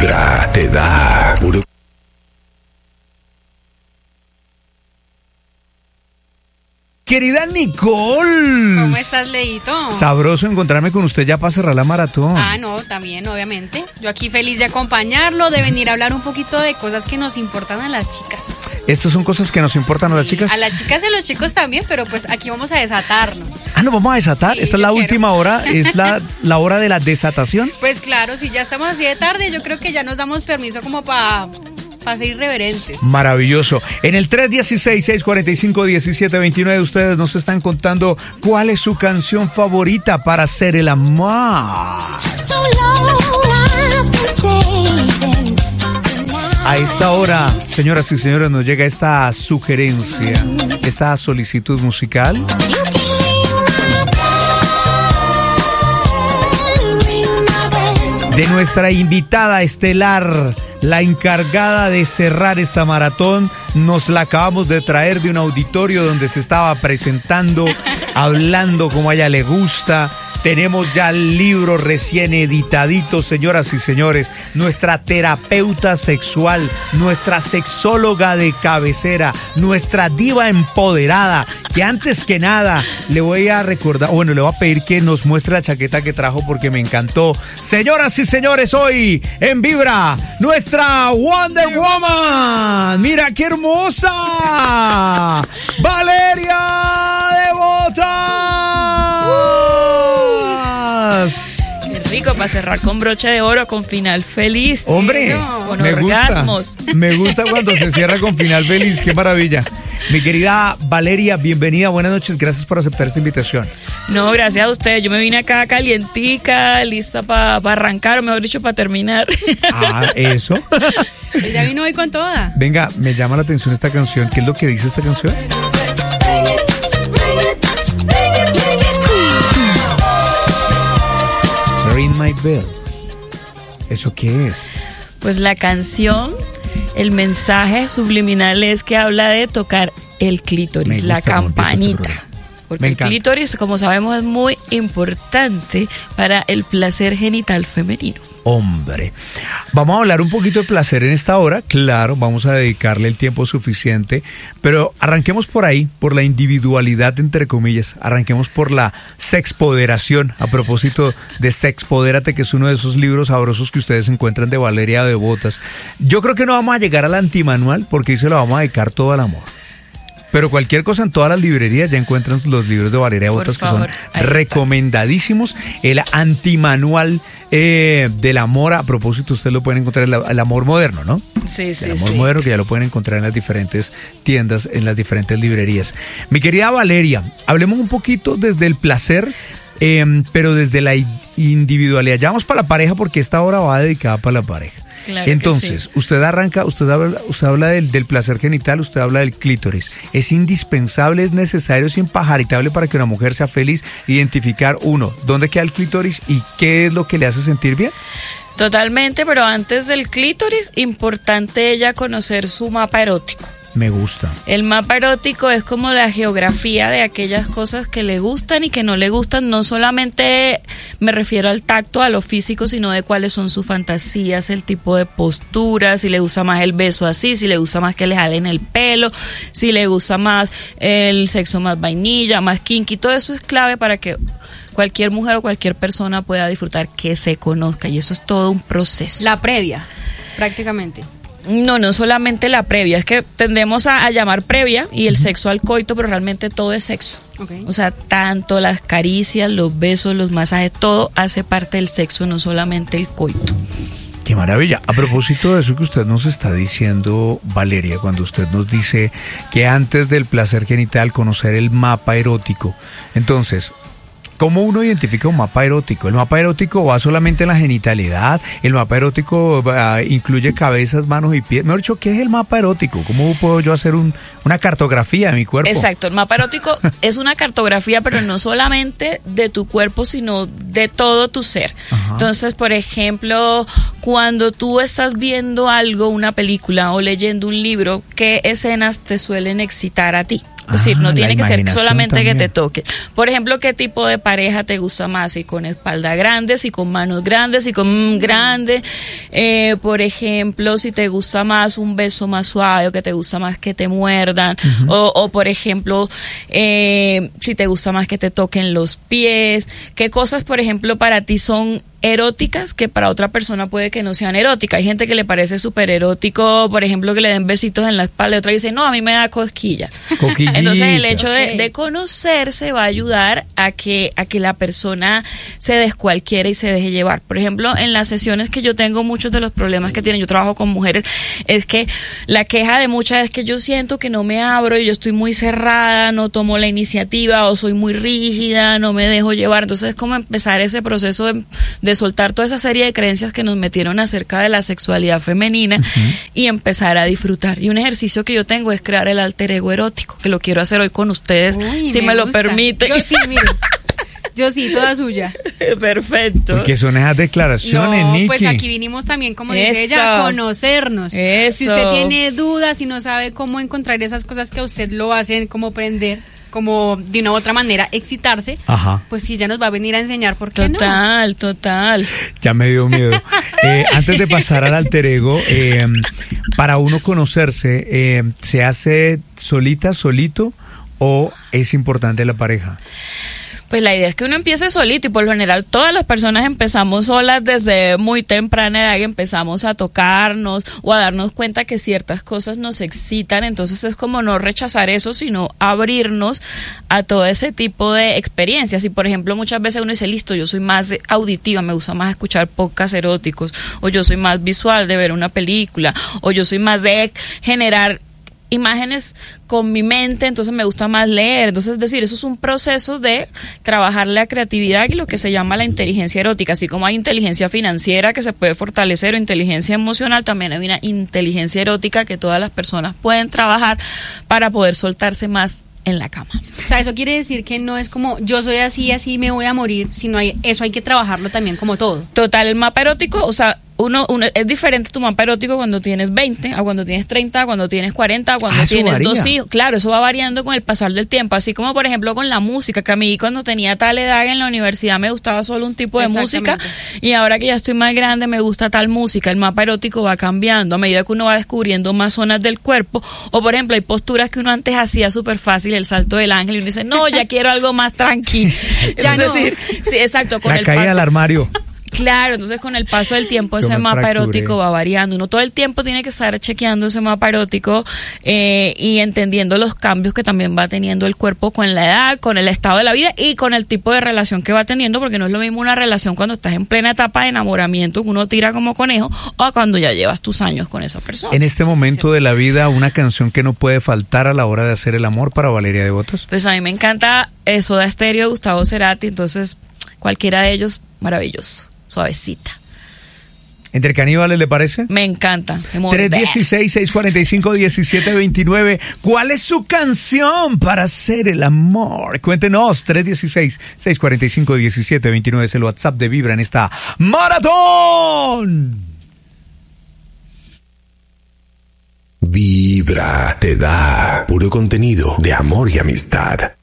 Vibra te da puro. Querida Nicole. ¿Cómo estás, Leito? Sabroso encontrarme con usted ya para cerrar la maratón. Ah, no, también, obviamente. Yo aquí feliz de acompañarlo, de venir a hablar un poquito de cosas que nos importan a las chicas. ¿Estas son cosas que nos importan a las chicas? A las chicas y a los chicos también, pero pues aquí vamos a desatarnos. Ah, ¿nos vamos a desatar? Sí, Esta es la yo quiero. última hora, es la hora de la desatación. Pues claro, si ya estamos así de tarde, yo creo que ya nos damos permiso como para ser irreverentes. Maravilloso. En el 316-645-1729 ustedes nos están contando cuál es su canción favorita para hacer el amor. A esta hora, señoras y señores, nos llega esta sugerencia, esta solicitud musical. De nuestra invitada estelar, la encargada de cerrar esta maratón, nos la acabamos de traer de un auditorio donde se estaba presentando, hablando como a ella le gusta. Tenemos ya el libro recién editadito, señoras y señores. Nuestra terapeuta sexual, nuestra sexóloga de cabecera, nuestra diva empoderada, que antes que nada le voy a recordar, le voy a pedir que nos muestre la chaqueta que trajo porque me encantó. Señoras y señores, hoy en Vibra, nuestra Wonder Woman. ¡Mira qué hermosa! ¡Valeria Devota! Qué rico para cerrar con broche de oro, con final feliz. Hombre, con me orgasmos. Gusta, me gusta cuando se cierra con final feliz, qué maravilla. Mi querida Valeria, bienvenida, buenas noches, gracias por aceptar esta invitación. No, gracias a ustedes, yo me vine acá calientica, lista para arrancar, o mejor dicho, para terminar. Ah, eso. Ella vino hoy con toda. Venga, me llama la atención esta canción, ¿qué es lo que dice esta canción? Ring my bell. ¿Eso qué es? Pues la canción, el mensaje subliminal es que habla de tocar el clítoris, la campanita. Porque el clítoris, como sabemos, es muy importante para el placer genital femenino. Hombre, vamos a hablar un poquito de placer en esta hora, claro, vamos a dedicarle el tiempo suficiente, pero arranquemos por ahí, por la individualidad, entre comillas, arranquemos por la sexpoderación, a propósito de Sexpodérate, que es uno de esos libros sabrosos que ustedes encuentran de Valeria Devotas. Yo creo que no vamos a llegar al antimanual, porque ahí se lo vamos a dedicar todo al amor. Pero cualquier cosa en todas las librerías ya encuentran los libros de Valeria Devotas que son recomendadísimos. El antimanual del amor, a propósito, ustedes lo pueden encontrar el amor moderno, ¿no? Sí, sí, el amor moderno, que ya lo pueden encontrar en las diferentes tiendas, en las diferentes librerías. Mi querida Valeria, hablemos un poquito desde el placer, pero desde la individualidad. Ya vamos para la pareja porque esta hora va dedicada para la pareja. Claro. Entonces, usted habla del placer genital, usted habla del clítoris. ¿Es indispensable, es necesario, es impajaritable para que una mujer sea feliz identificar, uno, dónde queda el clítoris y qué es lo que le hace sentir bien? Totalmente, pero antes del clítoris, importante ella conocer su mapa erótico. Me gusta. El mapa erótico es como la geografía de aquellas cosas que le gustan y que no le gustan. No solamente me refiero al tacto, a lo físico, sino de cuáles son sus fantasías, el tipo de postura, si le gusta más el beso así, si le gusta más que le jalen el pelo, si le gusta más el sexo más vainilla, más kinky. Todo eso es clave para que cualquier mujer o cualquier persona pueda disfrutar, que se conozca, y eso es todo un proceso. La previa, prácticamente. No solamente la previa, es que tendemos a llamar previa y el sexo al coito, pero realmente todo es sexo. Okay. O sea, tanto las caricias, los besos, los masajes, todo hace parte del sexo, no solamente el coito. ¡Qué maravilla! A propósito de eso que usted nos está diciendo, Valeria, cuando usted nos dice que antes del placer genital conocer el mapa erótico, entonces, ¿cómo uno identifica un mapa erótico? ¿El mapa erótico va solamente en la genitalidad? ¿El mapa erótico incluye cabezas, manos y pies? Mejor dicho, ¿qué es el mapa erótico? ¿Cómo puedo yo hacer una cartografía de mi cuerpo? Exacto, el mapa erótico es una cartografía, pero no solamente de tu cuerpo, sino de todo tu ser. Ajá. Entonces, por ejemplo, cuando tú estás viendo algo, una película o leyendo un libro, ¿qué escenas te suelen excitar a ti? Es decir, no tiene que ser imaginación solamente también. que te toque. Por ejemplo, ¿qué tipo de pareja te gusta más? Si con espalda grande, si con manos grandes, si con grande. Por ejemplo, si te gusta más un beso más suave, o que te gusta más que te muerdan. O por ejemplo, si te gusta más que te toquen los pies. ¿Qué cosas, por ejemplo, para ti son eróticas que para otra persona puede que no sean eróticas? Hay gente que le parece súper erótico, por ejemplo, que le den besitos en la espalda, y otra dice, no, a mí me da cosquilla. Entonces el hecho de conocerse va a ayudar a que la persona se descualquiera y se deje llevar. Por ejemplo, en las sesiones que yo tengo, muchos de los problemas que tienen, yo trabajo con mujeres, es que la queja de muchas es que yo siento que no me abro y yo estoy muy cerrada, no tomo la iniciativa o soy muy rígida, no me dejo llevar. Entonces es como empezar ese proceso de soltar toda esa serie de creencias que nos metieron acerca de la sexualidad femenina y empezar a disfrutar. Y un ejercicio que yo tengo es crear el alter ego erótico, que lo quiero hacer hoy con ustedes, si me lo permite. Yo sí, mire. Yo sí, toda suya. Perfecto. Porque son esas declaraciones, No, Nikki. pues aquí vinimos también, como dice Eso. ella, a conocernos. Eso. Si usted tiene dudas, si no sabe cómo encontrar esas cosas que a usted lo hacen, como prender, como de una u otra manera excitarse, Ajá. pues sí, ya nos va a venir a enseñar por qué Total. Ya me dio miedo. Antes de pasar al alter ego, para uno conocerse, ¿se hace solita, solito o es importante la pareja? Pues la idea es que uno empiece solito y por lo general todas las personas empezamos solas desde muy temprana edad y empezamos a tocarnos o a darnos cuenta que ciertas cosas nos excitan, entonces es como no rechazar eso, sino abrirnos a todo ese tipo de experiencias. Y por ejemplo muchas veces uno dice, listo, yo soy más auditiva, me gusta más escuchar podcasts eróticos, o yo soy más visual de ver una película, o yo soy más de generar imágenes con mi mente, entonces me gusta más leer. Entonces, es decir, eso es un proceso de trabajar la creatividad y lo que se llama la inteligencia erótica. Así como hay inteligencia financiera que se puede fortalecer o inteligencia emocional, también hay una inteligencia erótica que todas las personas pueden trabajar para poder soltarse más en la cama. O sea, eso quiere decir que no es como yo soy así, así me voy a morir, sino eso hay que trabajarlo también como todo. Total, el mapa erótico, o sea, uno es diferente tu mapa erótico cuando tienes 20, a cuando tienes 30, a cuando tienes 40, a cuando tienes varía. 2 hijos. Claro, eso va variando con el pasar del tiempo, así como por ejemplo con la música, que a mí cuando tenía tal edad en la universidad me gustaba solo un tipo de música y ahora que ya estoy más grande me gusta tal música. El mapa erótico va cambiando a medida que uno va descubriendo más zonas del cuerpo, o por ejemplo hay posturas que uno antes hacía súper fácil, el salto del ángel, y uno dice, no, ya quiero algo más tranquilo. Ya no. Es decir, sí, exacto, con La el caída paso. al armario. Claro, entonces con el paso del tiempo Yo ese me mapa fracturé. erótico va variando. Uno todo el tiempo tiene que estar chequeando ese mapa erótico y entendiendo los cambios que también va teniendo el cuerpo con la edad, con el estado de la vida y con el tipo de relación que va teniendo, porque no es lo mismo una relación cuando estás en plena etapa de enamoramiento, que uno tira como conejo, o cuando ya llevas tus años con esa persona. En este momento de la vida, una canción que no puede faltar a la hora de hacer el amor para Valeria Devotos. Pues a mí me encanta Soda Stereo, Gustavo Cerati, entonces cualquiera de ellos, maravilloso, suavecita. ¿Entre caníbales le parece? Me encanta. Me muero. 316-645-1729. ¿Cuál es su canción para hacer el amor? Cuéntenos. 316-645-1729 es el WhatsApp de Vibra en esta maratón. Vibra te da puro contenido de amor y amistad.